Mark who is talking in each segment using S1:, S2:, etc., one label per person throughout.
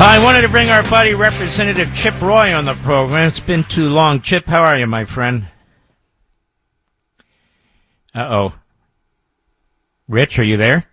S1: I wanted to bring our buddy Representative Chip Roy on the program. It's been too long. Chip, how are you, my friend? Uh-oh. Rich, are you there?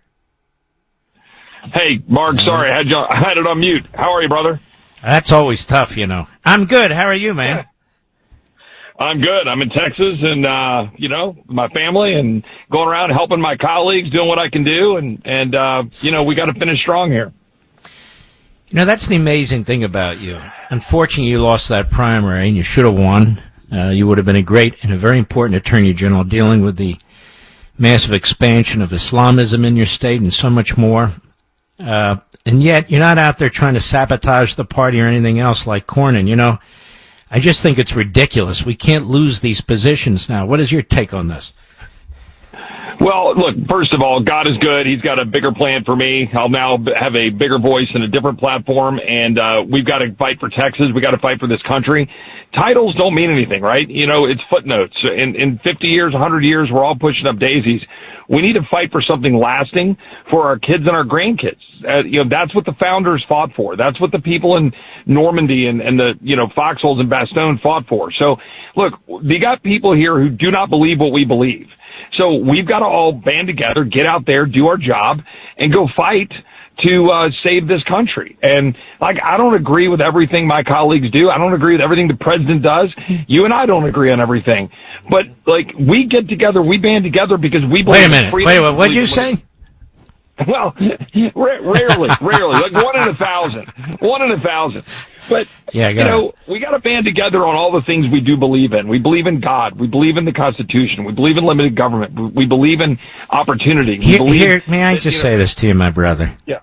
S2: Hey, Mark, sorry, I had it on mute. How are you, brother?
S1: That's always tough, you know. I'm good. How are you, man?
S2: I'm good. I'm in Texas and, my family and going around helping my colleagues, doing what I can do. And we got to finish strong here.
S1: You know, that's the amazing thing about you. Unfortunately, you lost that primary and you should have won. You would have been a great and a very important attorney general dealing with the massive expansion of Islamism in your state and so much more. And yet, you're not out there trying to sabotage the party or anything else like Cornyn. You know, I just think it's ridiculous. We can't lose these positions now. What is your take on this?
S2: Well, look, first of all, God is good. He's got a bigger plan for me. I'll now have a bigger voice and a different platform, and we've got to fight for Texas. We've got to fight for this country. Titles don't mean anything, right? You know, it's footnotes. In 50 years, 100 years, we're all pushing up daisies. We need to fight for something lasting for our kids and our grandkids. That's what the founders fought for. That's what the people in Normandy and the, foxholes and Bastogne fought for. So, look, you got people here who do not believe what we believe. So we've got to all band together, get out there, do our job, and go fight to save this country. And, I don't agree with everything my colleagues do. I don't agree with everything the president does. You and I don't agree on everything. But, we get together, we band together because we believe.
S1: Wait a minute. Wait, what did you say?
S2: Well, rarely, like 1 in 1,000. 1 in 1,000. But, we got to band together on all the things we do believe in. We believe in God. We believe in the Constitution. We believe in limited government. We believe in opportunity.
S1: May I just say this to you, my brother?
S2: Yeah.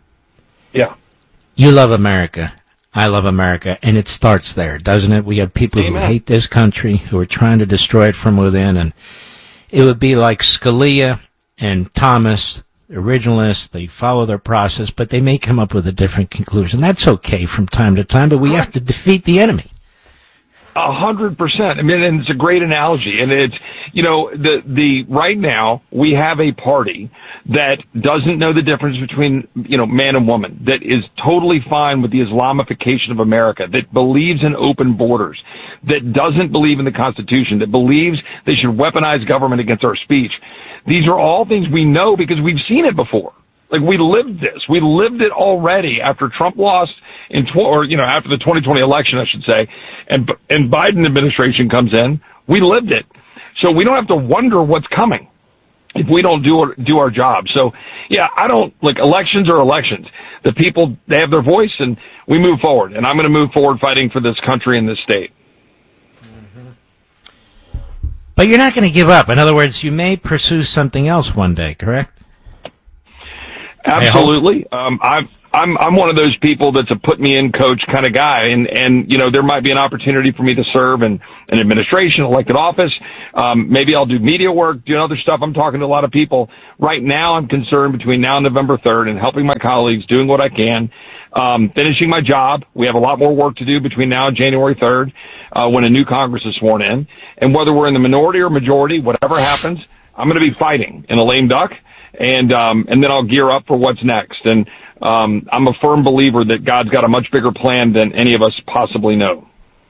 S1: You love America. I love America. And it starts there, doesn't it? We have people who hate this country, who are trying to destroy it from within. And it would be like Scalia and Thomas, originalists. They follow their process, but they may come up with a different conclusion. That's okay from time to time, but we have to defeat the enemy.
S2: 100%. I mean, and it's a great analogy. And it's, right now we have a party that doesn't know the difference between, man and woman, that is totally fine with the Islamification of America, that believes in open borders, that doesn't believe in the Constitution, that believes they should weaponize government against our speech. These are all things we know because we've seen it before. We lived this. We lived it already after Trump lost after the 2020 election, I should say, and Biden administration comes in. We lived it. So we don't have to wonder what's coming if we don't do our job. So, elections are elections. The people, they have their voice, and we move forward. And I'm going to move forward fighting for this country and this state.
S1: But you're not going to give up. In other words, you may pursue something else one day, correct?
S2: Absolutely. I'm one of those people that's a put me in coach kind of guy. And there might be an opportunity for me to serve in an administration, elected office. Maybe I'll do media work, do other stuff. I'm talking to a lot of people. Right now, I'm concerned between now and November 3rd and helping my colleagues, doing what I can, finishing my job. We have a lot more work to do between now and January 3rd, when a new Congress is sworn in. And whether we're in the minority or majority, whatever happens, I'm going to be fighting in a lame duck. And then I'll gear up for what's next. And I'm a firm believer that God's got a much bigger plan than any of us possibly know.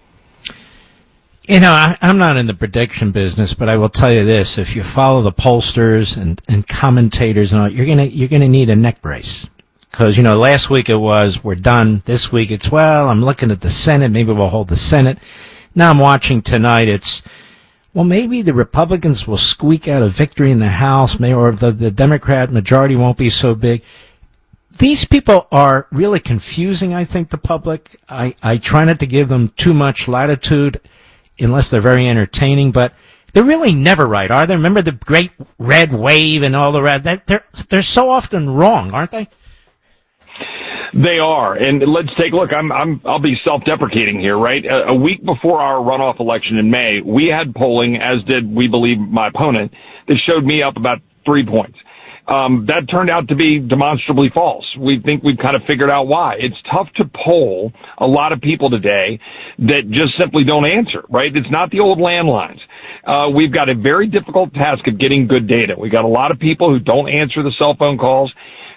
S1: I'm not in the prediction business, but I will tell you this: if you follow the pollsters and commentators and all, you're gonna need a neck brace. Because last week it was we're done. This week it's I'm looking at the Senate. Maybe we'll hold the Senate. Now I'm watching tonight. It's maybe the Republicans will squeak out a victory in the House, or the Democrat majority won't be so big. These people are really confusing, I think, the public. I try not to give them too much latitude unless they're very entertaining, but they're really never right, are they? Remember the great red wave and all the red? They're so often wrong, aren't they?
S2: They are. And let's take a look. I'll be self-deprecating here, right? A week before our runoff election in May, we had polling, as did, we believe, my opponent, that showed me up about 3 points. That turned out to be demonstrably false. We think we've kind of figured out why. It's tough to poll a lot of people today that just simply don't answer, right? It's not the old landlines. We've got a very difficult task of getting good data. We've got a lot of people who don't answer the cell phone calls.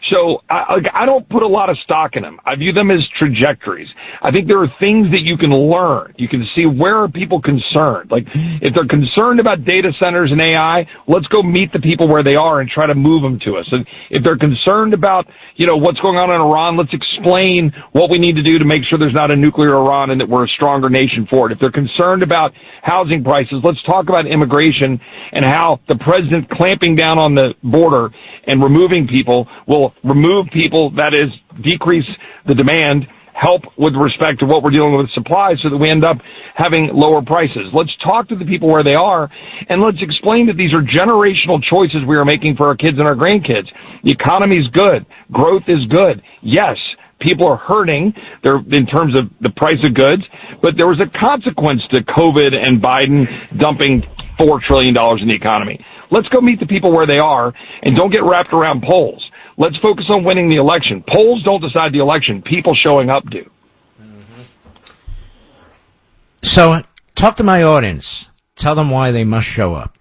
S2: So I don't put a lot of stock in them. I view them as trajectories. I think there are things that you can learn. You can see, where are people concerned? Like, if they're concerned about data centers and AI, let's go meet the people where they are and try to move them to us. And if they're concerned about, what's going on in Iran, let's explain what we need to do to make sure there's not a nuclear Iran and that we're a stronger nation for it. If they're concerned about housing prices, let's talk about immigration and how the president clamping down on the border and removing people will remove people, that is, decrease the demand, help with respect to what we're dealing with supply, so that we end up having lower prices. Let's talk to the people where they are, and let's explain that these are generational choices we are making for our kids and our grandkids. The economy's good. Growth is good. Yes, people are hurting in terms of the price of goods, but there was a consequence to COVID and Biden dumping $4 trillion in the economy. Let's go meet the people where they are, and don't get wrapped around polls. Let's focus on winning the election. Polls don't decide the election. People showing up do.
S1: So, talk to my audience. Tell them why they must show up.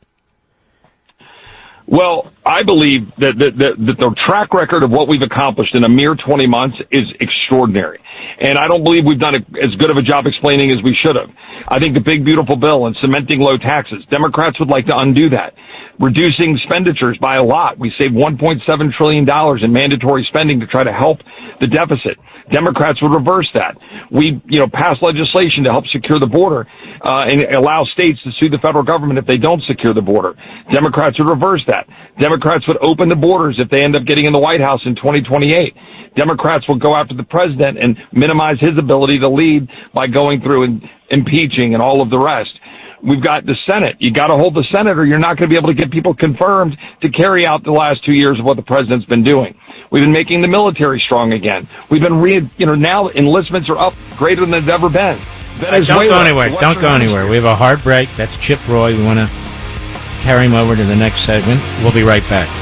S2: Well, I believe that the track record of what we've accomplished in a mere 20 months is extraordinary. And I don't believe we've done as good of a job explaining as we should have. I think the big, beautiful bill and cementing low taxes, Democrats would like to undo that. Reducing expenditures by a lot. We saved $1.7 trillion in mandatory spending to try to help the deficit. Democrats would reverse that. We, passed legislation to help secure the border, and allow states to sue the federal government if they don't secure the border. Democrats would reverse that. Democrats would open the borders if they end up getting in the White House in 2028. Democrats will go after the president and minimize his ability to lead by going through and impeaching and all of the rest. We've got the Senate. You got to hold the Senate, or you're not going to be able to get people confirmed to carry out the last 2 years of what the president's been doing. We've been making the military strong again. We've been now enlistments are up greater than they've ever been.
S1: Don't go anywhere. Don't go anywhere. We have a hard break. That's Chip Roy. We want to carry him over to the next segment. We'll be right back.